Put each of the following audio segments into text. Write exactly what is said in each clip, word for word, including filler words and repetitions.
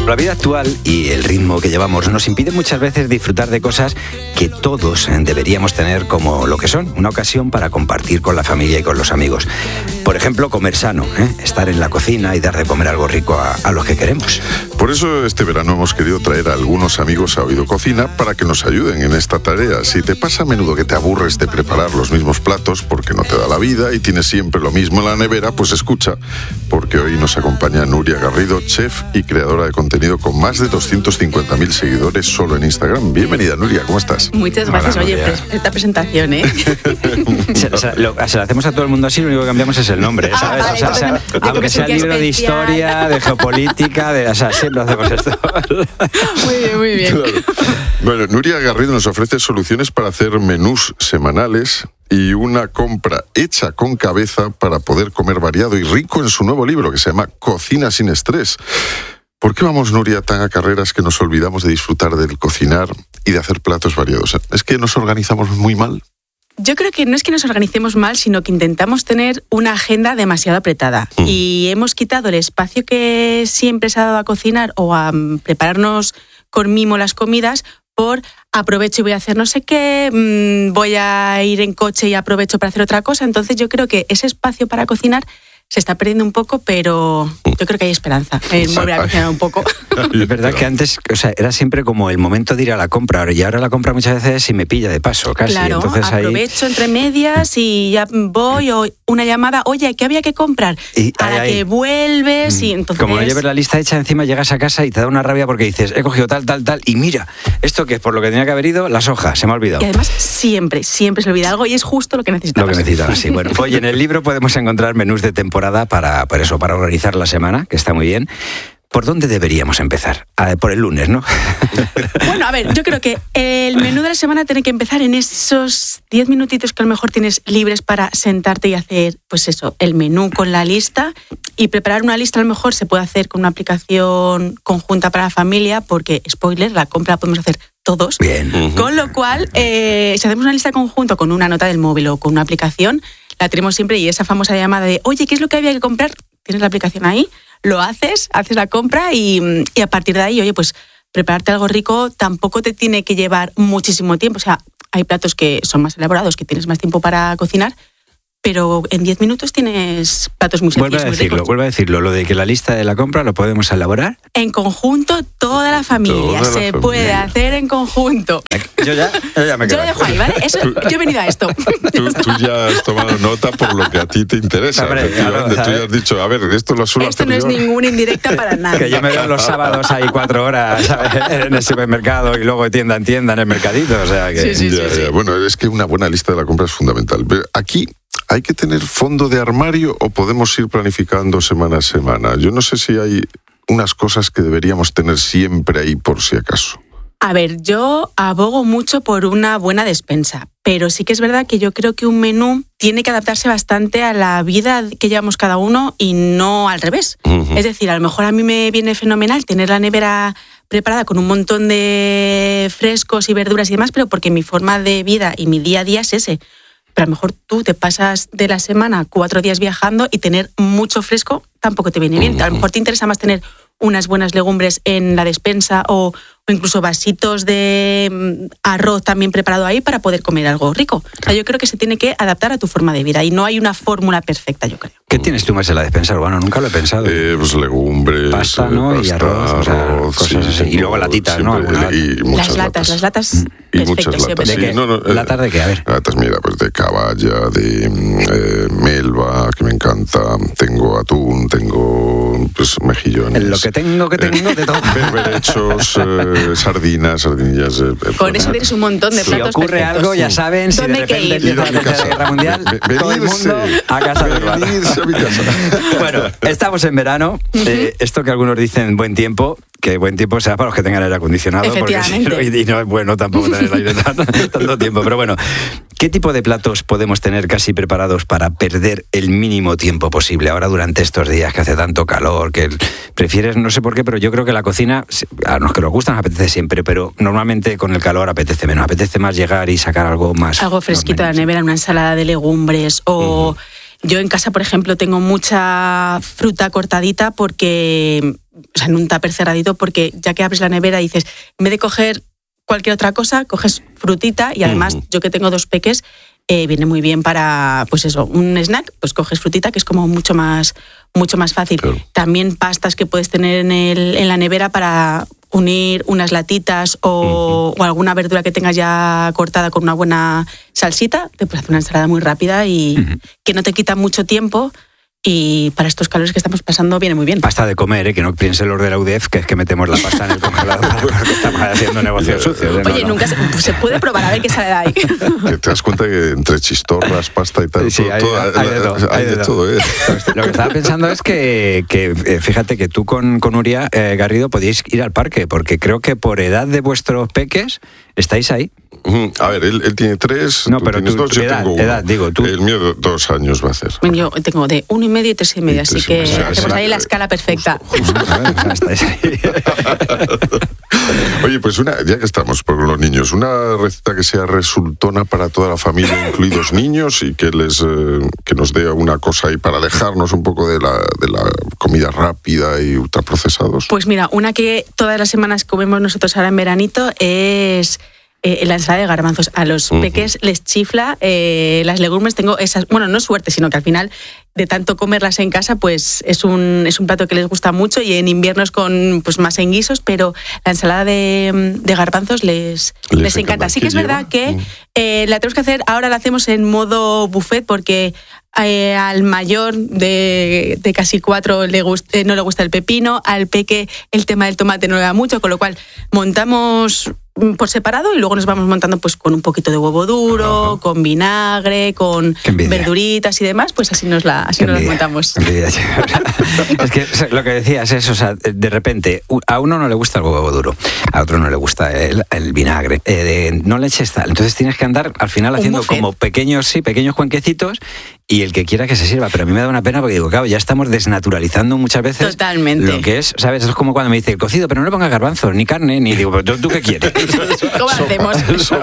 la vida actual y el ritmo que llevamos nos impide muchas veces disfrutar de cosas que todos deberíamos tener como lo que son, una ocasión para compartir con la familia y con los amigos. Por ejemplo, comer sano, ¿eh? Estar en la cocina y dar de comer algo rico a, a los que queremos. Por eso este verano hemos querido traer a algunos amigos a Oído Cocina para que nos ayuden en esta tarea. Si te pasa a menudo que te aburres de preparar los mismos platos porque no te da la vida y tienes siempre lo mismo en la nevera, pues escucha, porque hoy nos acompaña Nuria Garrido, chef y creadora de contenido con más de doscientos cincuenta mil seguidores solo en Instagram. Bienvenida, Nuria, ¿cómo estás? Muchas gracias. Hola, oye, pues, esta presentación, ¿eh? se, se, lo, se lo hacemos a todo el mundo así, lo único que cambiamos es el nombre, ¿sabes? Ah, vale, o sea, o sea, aunque sea el libro especial. De historia, de geopolítica, de, o sea, siempre hacemos esto. Muy bien, muy bien. Claro. Bueno, Nuria Garrido nos ofrece soluciones para hacer menús semanales y una compra hecha con cabeza para poder comer variado y rico en su nuevo libro que se llama Cocina sin estrés. ¿Por qué vamos, Nuria, tan a carreras que nos olvidamos de disfrutar del cocinar y de hacer platos variados? ¿Es que nos organizamos muy mal? Yo creo que no es que nos organicemos mal, sino que intentamos tener una agenda demasiado apretada. Mm. Y hemos quitado el espacio que siempre se ha dado a cocinar o a prepararnos con mimo las comidas por aprovecho y voy a hacer no sé qué, mmm, voy a ir en coche y aprovecho para hacer otra cosa. Entonces yo creo que ese espacio para cocinar se está perdiendo un poco, pero yo creo que hay esperanza en volver a cocinar un poco. Es verdad que antes, o sea, era siempre como el momento de ir a la compra, y ahora la compra muchas veces si me pilla de paso, casi. Claro, entonces aprovecho ahí... entre medias y ya voy, o una llamada, oye, ¿qué había que comprar? Y, a la que vuelves y entonces... Como no lleves la lista hecha, encima llegas a casa y te da una rabia porque dices, he cogido tal, tal, tal, y mira, esto que es por lo que tenía que haber ido, las hojas, se me ha olvidado. Y además siempre, siempre se olvida algo y es justo lo que necesitamos. Lo que necesitamos, sí. Bueno, hoy en el libro podemos encontrar menús de temporada para, para eso, para organizar la semana, que está muy bien. ¿Por dónde deberíamos empezar? Ah, por el lunes, ¿no? Bueno, a ver, yo creo que el menú de la semana tiene que empezar en esos diez minutitos que a lo mejor tienes libres para sentarte y hacer, pues eso, el menú con la lista. Y preparar una lista a lo mejor se puede hacer con una aplicación conjunta para la familia, porque, spoiler, la compra la podemos hacer todos. Bien. Uh-huh. Con lo cual, eh, si hacemos una lista conjunta con una nota del móvil o con una aplicación, la tenemos siempre y esa famosa llamada de, oye, ¿qué es lo que había que comprar? Tienes la aplicación ahí, lo haces, haces la compra y, y a partir de ahí, oye, pues prepararte algo rico tampoco te tiene que llevar muchísimo tiempo. O sea, hay platos que son más elaborados, que tienes más tiempo para cocinar, pero en diez minutos tienes platos muy sencillos. Vuelve a decirlo, vuelve a decirlo, lo de que la lista de la compra lo podemos elaborar. En conjunto, toda la familia, toda la se familia. Puede hacer en conjunto. Yo ya, yo ya me quedo. Yo lo dejo ahí, ¿vale? Eso, yo he venido a esto. Tú, tú ya has tomado nota por lo que a ti te interesa. Hombre, efectivamente, claro, tú ya has dicho, a ver, esto lo suelo Esto hacer no yo. es ninguna indirecta para nada. Que yo me veo los sábados ahí cuatro horas, ¿sabes? En el supermercado y luego de tienda en tienda en el mercadito, o sea que... Sí, sí, ya, sí, sí. Ya. Bueno, es que una buena lista de la compra es fundamental. Aquí... ¿Hay que tener fondo de armario o podemos ir planificando semana a semana? Yo no sé si hay unas cosas que deberíamos tener siempre ahí por si acaso. A ver, yo abogo mucho por una buena despensa, pero sí que es verdad que yo creo que un menú tiene que adaptarse bastante a la vida que llevamos cada uno y no al revés. Uh-huh. Es decir, a lo mejor a mí me viene fenomenal tener la nevera preparada con un montón de frescos y verduras y demás, pero porque mi forma de vida y mi día a día es ese. Pero a lo mejor tú te pasas de la semana cuatro días viajando y tener mucho fresco tampoco te viene bien. A lo mejor te interesa más tener unas buenas legumbres en la despensa o, o incluso vasitos de arroz también preparado ahí para poder comer algo rico. O sea, yo creo que se tiene que adaptar a tu forma de vida y no hay una fórmula perfecta, yo creo. ¿Qué tienes tú más en la despensa, Urbano? Nunca lo he pensado. Eh, pues legumbres, pasta, ¿no? Pasta, y arroz, o sea, arroz cosas sí, así. Y luego latitas, siempre, ¿no? Y muchas las latas, latas, las latas. Y muchas latas. ¿De Sí, qué? no, no, eh, ¿Latas de qué? A ver. Latas, mira, pues de caballa, de eh, melva, que me encanta. Tengo atún, tengo pues mejillones. Lo que tengo, que tengo de todo. Berberechos, eh, sardinas, sardinillas. Eh, Con eso tienes un montón de platos. Si ocurre perfectos. algo, ya saben, si de repente empieza la Tercera Guerra Mundial, Ve, todo el mundo a casa de Urbano. Bueno, estamos en verano. Uh-huh. Eh, esto que algunos dicen buen tiempo, que buen tiempo sea para los que tengan aire acondicionado, porque si no, y no es bueno tampoco tener el aire tanto, tanto tiempo. Pero bueno, ¿qué tipo de platos podemos tener casi preparados para perder el mínimo tiempo posible ahora durante estos días que hace tanto calor, que prefieres, no sé por qué, pero yo creo que la cocina, a los que nos gusta nos apetece siempre, pero normalmente con el calor apetece menos, apetece más llegar y sacar algo más... Algo fresquito de la nevera, una ensalada de legumbres o... Uh-huh. yo en casa, por ejemplo, tengo mucha fruta cortadita porque, o sea, en un tupper cerradito, porque ya que abres la nevera y dices, en vez de coger cualquier otra cosa, coges frutita y además uh-huh. yo que tengo dos peques, eh, viene muy bien para, pues eso, un snack, pues coges frutita, que es como mucho más, mucho más fácil. Claro. También pastas que puedes tener en, el, en la nevera para unir unas latitas o, uh-huh. o alguna verdura que tengas ya cortada con una buena salsita, te puedes hacer una ensalada muy rápida y uh-huh. que no te quita mucho tiempo. Y para estos calores que estamos pasando viene muy bien. Pasta de comer, ¿eh? Que no piensen los de la U D E F que es que metemos la pasta en el congelador porque estamos haciendo negocios sucios. ¿eh? Oye, no, nunca no. Se, se puede probar a ver qué sale de ahí. Que te das cuenta que entre chistorras, pasta y tal, sí, todo, hay, todo, hay, hay de todo. Hay de todo, todo ¿eh? Lo que estaba pensando es que, que fíjate que tú con, con Uria eh, Garrido podéis ir al parque, porque creo que por edad de vuestros peques estáis ahí. A ver, él, él tiene tres, no, tú pero tienes tú, dos, yo edad, tengo uno. Edad, digo, tú. El mío dos años va a hacer. Yo tengo de uno y medio y tres y medio, y así que hacemos ahí la escala perfecta. Justo, justo. A ver, estáis ahí. Oye, pues una, ya que estamos por los niños, una receta que sea resultona para toda la familia, incluidos niños, y que les eh, que nos dé una cosa ahí para alejarnos un poco de la, de la comida rápida y ultraprocesados. Pues mira, una que todas las semanas comemos nosotros ahora en veranito es Eh, la ensalada de garbanzos. A los uh-huh. peques les chifla eh, las legumbres. Tengo esas, bueno, no suerte, sino que al final de tanto comerlas en casa, pues es un, es un plato que les gusta mucho y en invierno es con pues más en guisos, pero la ensalada de, de garbanzos les, les, les encanta. Sí que es verdad que eh, la tenemos que hacer, ahora la hacemos en modo buffet porque Eh, al mayor de, de casi cuatro le gust, eh, no le gusta el pepino, al peque el tema del tomate no le da mucho, con lo cual montamos por separado y luego nos vamos montando pues con un poquito de huevo duro, uh-huh. con vinagre, con verduritas y demás, pues así nos la así nos las montamos. Es que lo que decías es, o sea, de repente a uno no le gusta el huevo duro, a otro no le gusta el, el vinagre, eh, de, no le eches tal, entonces tienes que andar al final haciendo como pequeños, sí, pequeños cuenquecitos. Y el que quiera que se sirva, pero a mí me da una pena porque digo, claro, ya estamos desnaturalizando muchas veces Totalmente. Lo que es, ¿sabes? Es como cuando me dice el cocido, pero no le pongas garbanzos, ni carne, ni digo, ¿pero tú qué quieres? ¿Cómo hacemos?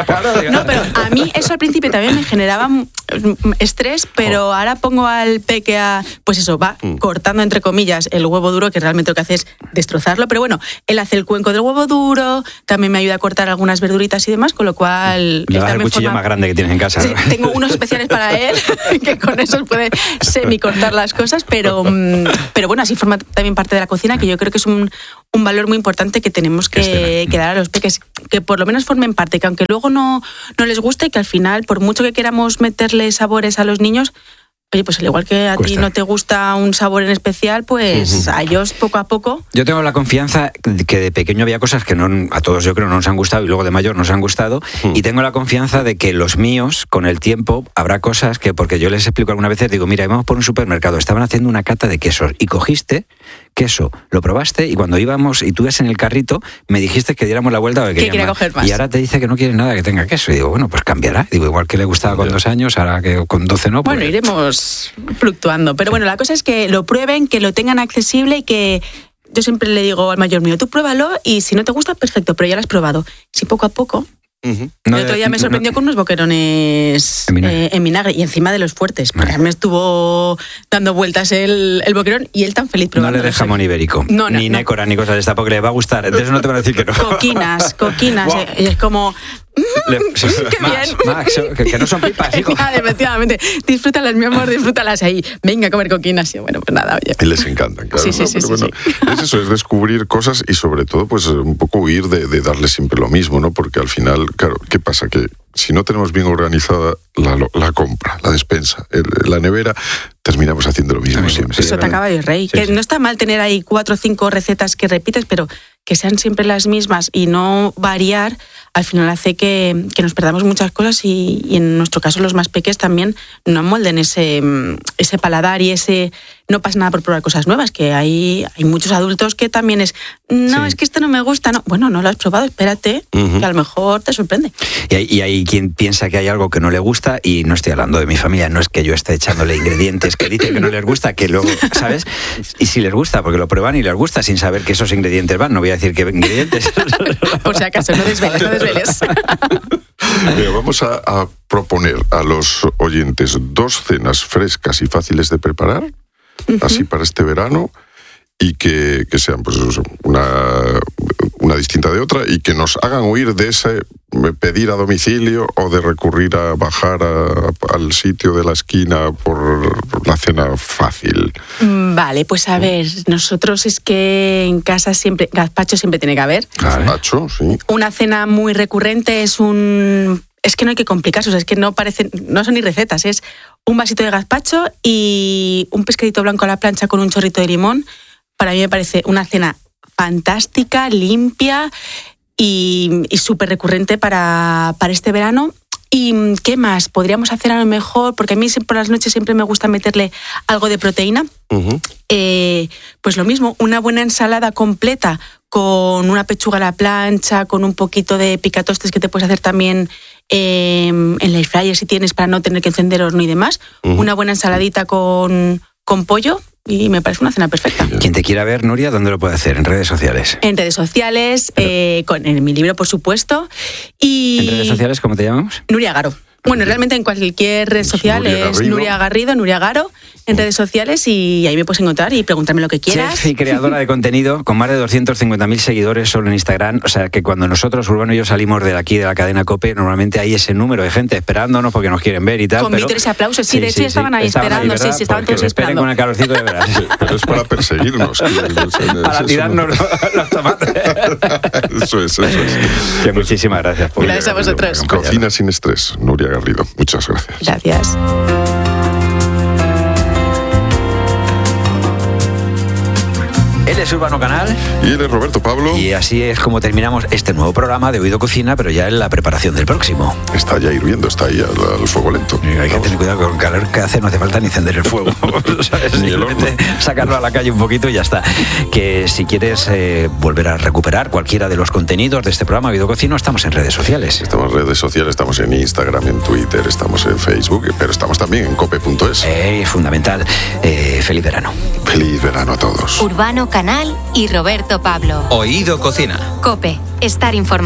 No, pero a mí eso al principio también me generaba estrés, pero oh. ahora pongo al peque a, pues eso, va mm. cortando entre comillas el huevo duro, que realmente lo que hace es destrozarlo, pero bueno, él hace el cuenco del huevo duro, también me ayuda a cortar algunas verduritas y demás, con lo cual... Le das el cuchillo forma... más grande que tienes en casa. Sí, ¿no? Tengo unos especiales para él, que con eso puede semi-cortar las cosas, pero, pero bueno, así forma también parte de la cocina, que yo creo que es un, un valor muy importante que tenemos que, que dar a los peques, que por lo menos formen parte, que aunque luego no, no les guste, que al final, por mucho que queramos meterle sabores a los niños, oye, pues al igual que a Cuesta. ti no te gusta un sabor en especial, pues uh-huh. a ellos poco a poco. Yo tengo la confianza que de pequeño había cosas que no, a todos yo creo no nos han gustado y luego de mayor nos han gustado uh-huh. y tengo la confianza de que los míos, con el tiempo, habrá cosas que, porque yo les explico algunas veces, digo, mira, íbamos por un supermercado, estaban haciendo una cata de quesos y cogiste queso, lo probaste y cuando íbamos y tú ibas en el carrito, me dijiste que diéramos la vuelta o que quería quería coger más. Y ahora te dice que no quiere nada que tenga queso. Y digo, bueno, pues cambiará. Digo, igual que le gustaba con dos años, ahora que con doce no. Pues... Bueno, iremos fluctuando. Pero bueno, la cosa es que lo prueben, que lo tengan accesible y que yo siempre le digo al mayor mío, tú pruébalo y si no te gusta, perfecto, pero ya lo has probado. Si poco a poco... Uh-huh. No, el otro día me sorprendió no, con unos boquerones en vinagre, eh, en vinagre y encima de los fuertes. Porque me estuvo dando vueltas el, el boquerón y él tan feliz probando. No le de jamón ibérico, no, no, ni no. nécora, ni cosas de esta, porque le va a gustar. De eso no te van a decir que no. Coquinas, coquinas. Wow. Eh, es como... Le, ¡Qué Max, bien! Max, que, que no son pipas, hijo. Ah, efectivamente. Disfrútalas, mi amor, disfrútalas ahí. Venga a comer coquinas. Y bueno, pues nada, oye. Y les encantan, claro. Sí, sí, ¿no? sí, Pero sí, bueno, sí. Es eso, es descubrir cosas y sobre todo, pues un poco huir de, de darles siempre lo mismo, ¿no? Porque al final, claro, ¿qué pasa? Que si no tenemos bien organizada la, la compra, la despensa, el, la nevera, terminamos haciendo lo mismo siempre. Eso te acaba de rey. Sí, que sí. No está mal tener ahí cuatro o cinco recetas que repites, pero que sean siempre las mismas y no variar, al final hace que, que nos perdamos muchas cosas y, y en nuestro caso los más pequeños también no molden ese, ese paladar y ese no pasa nada por probar cosas nuevas, que hay, hay muchos adultos que también es, no, sí. es que esto no me gusta, no, bueno, no lo has probado, espérate, uh-huh. que a lo mejor te sorprende. Y hay, y hay quien piensa que hay algo que no le gusta y no estoy hablando de mi familia, no es que yo esté echándole ingredientes que dicen que no les gusta, que luego, ¿sabes? Y si les gusta, porque lo prueban y les gusta sin saber que esos ingredientes van, no voy a decir qué ingredientes. Por si acaso, no desveles, no desveles. Mira, vamos a, a proponer a los oyentes dos cenas frescas y fáciles de preparar, uh-huh. así para este verano, y que, que sean pues una, una distinta de otra, y que nos hagan huir de ese pedir a domicilio o de recurrir a bajar a, al sitio de la esquina por la cena fácil. Vale, pues a ver, nosotros es que en casa siempre, gazpacho siempre tiene que haber. Gazpacho, sí. Una cena muy recurrente es un... Es que no hay que complicarse, o sea, es que no parecen, no son ni recetas, es un vasito de gazpacho y un pescadito blanco a la plancha con un chorrito de limón. Para mí me parece una cena fantástica, limpia y, y súper recurrente para, para este verano. ¿Y qué más? Podríamos hacer a lo mejor, porque a mí por las noches siempre me gusta meterle algo de proteína. Uh-huh. Eh, pues lo mismo, una buena ensalada completa con una pechuga a la plancha, con un poquito de picatostes que te puedes hacer también eh, en el air fryer si tienes, para no tener que encender horno y demás. Uh-huh. Una buena ensaladita con, con pollo. Y me parece una cena perfecta. Quien te quiera ver, Nuria, ¿dónde lo puede hacer? ¿En redes sociales? En redes sociales, eh, con, en mi libro, por supuesto. Y ¿en redes sociales cómo te llamamos? Nuria Garo. Bueno, realmente en cualquier red social Nuria es Nuria Garrido, Nuria Garo, en redes sociales, y ahí me puedes encontrar y preguntarme lo que quieras. Chef y creadora de contenido con más de doscientos cincuenta mil seguidores solo en Instagram. O sea que cuando nosotros, Urbano y yo, salimos de aquí, de la cadena COPE, normalmente hay ese número de gente esperándonos porque nos quieren ver y tal. Con pero... vítores y aplausos. Sí, sí, de hecho sí, ya estaban ahí estaban esperando. Ahí, sí, sí, estaban porque todos esperando. Con el calorcito de verano. Sí, pero es para perseguirnos. Para tirarnos los, los tomates. Eso es, eso es. Que muchísimas gracias. Por gracias a vosotros. Cocina sin estrés, Nuria Garrido. Muchas gracias. Gracias. Él es Urbano Canal. Y él es Roberto Pablo. Y así es como terminamos este nuevo programa de Oído Cocina, pero ya en la preparación del próximo. Está ya hirviendo, está ahí al, al fuego lento. Y hay que tener cuidado con el calor que hace, no hace falta ni encender el fuego. ¿Sabes? Ni el horno. Sacarlo a la calle un poquito y ya está. Que si quieres eh, volver a recuperar cualquiera de los contenidos de este programa Oído Cocina, estamos en redes sociales. Estamos en redes sociales, estamos en Instagram, en Twitter, estamos en Facebook, pero estamos también en cope punto es. Eh, fundamental. Eh, feliz verano. Feliz verano a todos. Urbano Canal y Roberto Pablo. Oído Cocina. COPE. Estar informado.